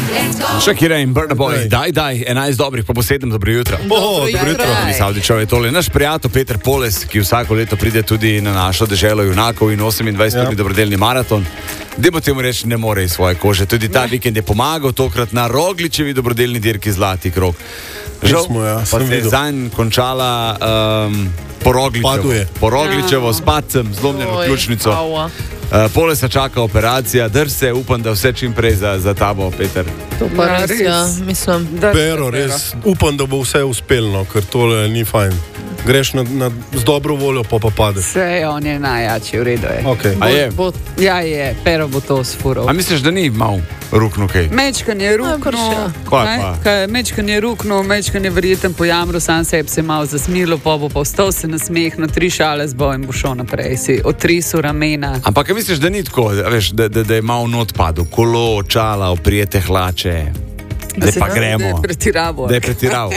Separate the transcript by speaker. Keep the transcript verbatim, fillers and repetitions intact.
Speaker 1: Shakira in Burna Boy, daj, daj, enajst dobrih, pa po sedem, dobro jutro.
Speaker 2: Oh, dobro jutro.
Speaker 1: Savdičev je tole naš prijatelj Peter Poles, ki vsako leto pride tudi na našo deželo junakov in osemindvajseti ja. dobrodelni maraton. Dajmo temu reči, ne more iz svoje kože. Tudi ta ne. vikend je pomagal, tokrat na Rogličevi dobrodelni dirki Zlati krog. Žal,
Speaker 2: smo, ja,
Speaker 1: pa se je zanj končala um, po Rogličevo, po Rogličevo ja. s padcem, zlomljeno ključnico. Uh, Polesa čaka operacija, drž se, upam, da vse čim prej za, za tabo, Peter.
Speaker 3: To pa ja, res, ja, mislim.
Speaker 2: Pero, res, upam, da bo vse uspelno, ker tole ni fajn. Greš na, na, z dobro voljo, pa pa padeš.
Speaker 4: Vse, on je najjači, v redu je.
Speaker 2: Okay.
Speaker 4: Bo, je? Bo, ja, je, Pero bo to sfural.
Speaker 1: A misliš, da ni mal ruknu kaj?
Speaker 4: Mečkan je ruknu, mečkan je ruknu, mečkan je verjeten po jamru, sam sebi se malo zasmilo, pa bo pa vstal se nasmehno, tri šale z bojem bo šel naprej, si otrisu ramena.
Speaker 1: Ampak misliš, da ni tako, veš, da, da, da je malo not padel, kolo, očala, oprijete hlače. Da pa gremo.
Speaker 4: Da je pretiraval.
Speaker 1: Da je pretiraval.